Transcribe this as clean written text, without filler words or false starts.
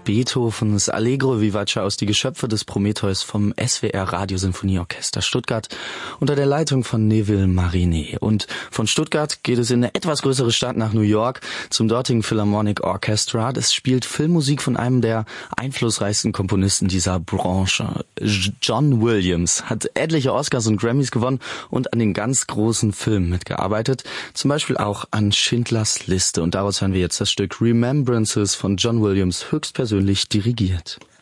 Beethovens Allegro vivace aus Die Geschöpfe des Prometheus vom SWR Radiosinfonieorchester Stuttgart unter der Leitung von Neville Marinet. Und von Stuttgart geht es in eine etwas größere Stadt nach New York zum dortigen Philharmonic Orchestra. Das spielt Filmmusik von einem der einflussreichsten Komponisten dieser Branche. John Williams hat etliche Oscars und Grammys gewonnen und an den ganz großen Filmen mitgearbeitet. Zum Beispiel auch an Schindlers Liste. Und daraus hören wir jetzt das Stück Remembrances von John Williams höchstpersönlich dirigiert.